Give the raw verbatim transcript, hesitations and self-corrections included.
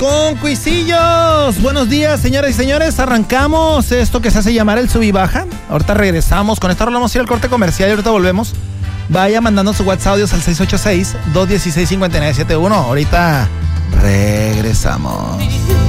con Cuisillos. Buenos días, señoras y señores. Arrancamos esto que se hace llamar el sub y baja. Ahorita regresamos. Con esto vamos a ir al corte comercial y ahorita volvemos. Vaya mandando su WhatsApp audios al seis ocho seis, dos uno seis, cinco nueve siete uno. Ahorita regresamos.